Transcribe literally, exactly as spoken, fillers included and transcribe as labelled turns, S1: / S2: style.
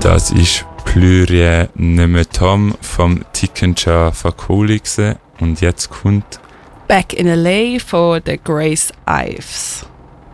S1: Das ist Plurier ne me Tom vom Tikkenscha Fakoli und jetzt kommt
S2: Back in L A von der Grace Ives.